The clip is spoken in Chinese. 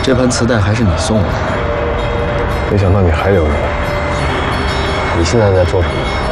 这盘磁带还是你送的？ 没想到你还留着呢。你现在在做什么？